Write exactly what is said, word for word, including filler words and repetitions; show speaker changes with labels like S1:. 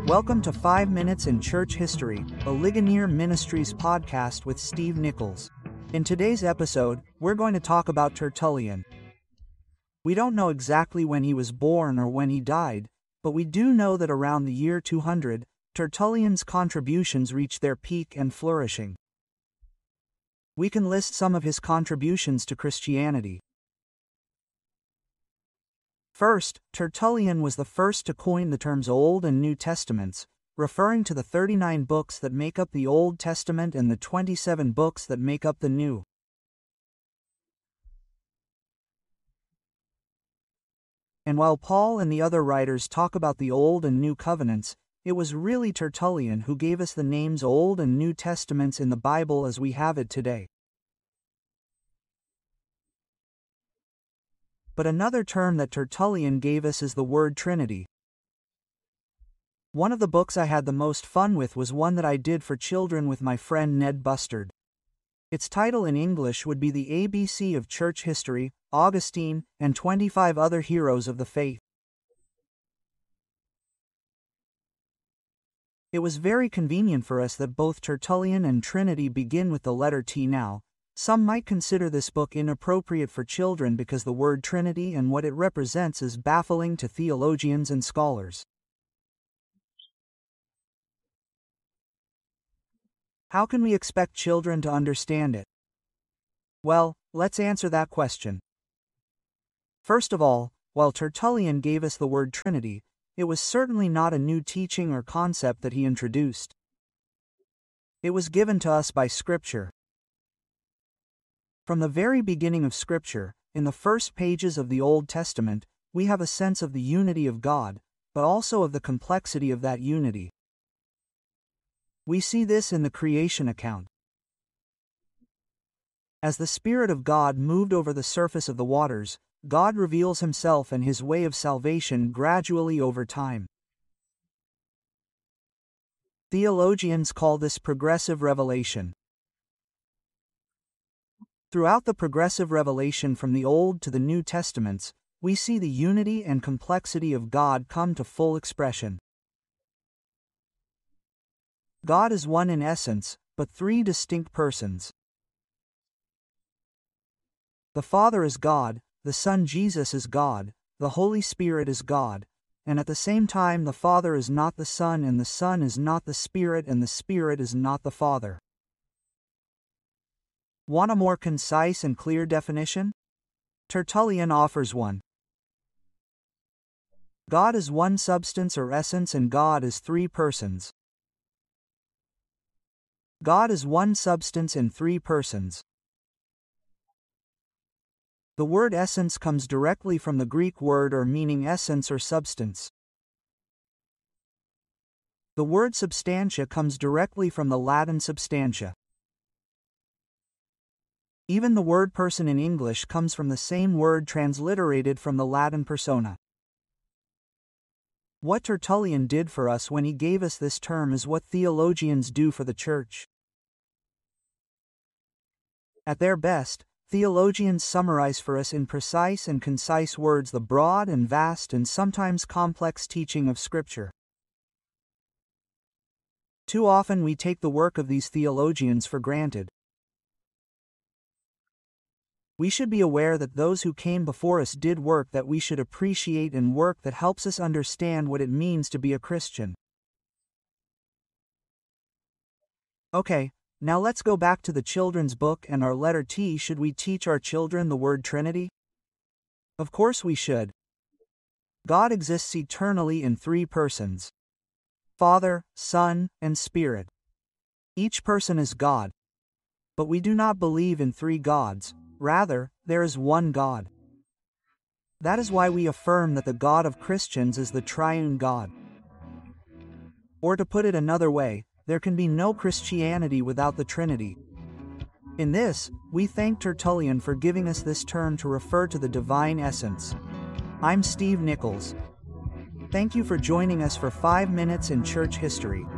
S1: Welcome to five Minutes in Church History, a Ligonier Ministries podcast with Steve Nichols. In today's episode, we're going to talk about Tertullian. We don't know exactly when he was born or when he died, but we do know that around the year two hundred, Tertullian's contributions reached their peak and flourishing. We can list some of his contributions to Christianity. First, Tertullian was the first to coin the terms Old and New Testaments, referring to the thirty-nine books that make up the Old Testament and the twenty-seven books that make up the New. And while Paul and the other writers talk about the Old and New Covenants, it was really Tertullian who gave us the names Old and New Testaments in the Bible as we have it today. But another term that Tertullian gave us is the word Trinity. One of the books I had the most fun with was one that I did for children with my friend Ned Bustard. Its title in English would be The A B C of Church History, Augustine, and twenty-five Other Heroes of the Faith. It was very convenient for us that both Tertullian and Trinity begin with the letter T now. Some might consider this book inappropriate for children because the word Trinity and what it represents is baffling to theologians and scholars. How can we expect children to understand it? Well, let's answer that question. First of all, while Tertullian gave us the word Trinity, it was certainly not a new teaching or concept that he introduced. It was given to us by Scripture. From the very beginning of Scripture, in the first pages of the Old Testament, we have a sense of the unity of God, but also of the complexity of that unity. We see this in the creation account. As the Spirit of God moved over the surface of the waters, God reveals Himself and His way of salvation gradually over time. Theologians call this progressive revelation. Throughout the progressive revelation from the Old to the New Testaments, we see the unity and complexity of God come to full expression. God is one in essence, but three distinct persons. The Father is God, the Son Jesus is God, the Holy Spirit is God, and at the same time the Father is not the Son and the Son is not the Spirit and the Spirit is not the Father. Want a more concise and clear definition? Tertullian offers one. God is one substance or essence and God is three persons. God is one substance and three persons. The word essence comes directly from the Greek word or meaning essence or substance. The word substantia comes directly from the Latin substantia. Even the word person in English comes from the same word transliterated from the Latin persona. What Tertullian did for us when he gave us this term is what theologians do for the Church. At their best, theologians summarize for us in precise and concise words the broad and vast and sometimes complex teaching of Scripture. Too often we take the work of these theologians for granted. We should be aware that those who came before us did work that we should appreciate and work that helps us understand what it means to be a Christian. Okay, now let's go back to the children's book and our letter T. Should we teach our children the word Trinity? Of course we should. God exists eternally in three persons: Father, Son, and Spirit. Each person is God. But we do not believe in three gods. Rather, there is one God. That is why we affirm that the God of Christians is the triune God. Or to put it another way, there can be no Christianity without the Trinity. In this, we thank Tertullian for giving us this term to refer to the divine essence. I'm Steve Nichols. Thank you for joining us for five Minutes in Church History.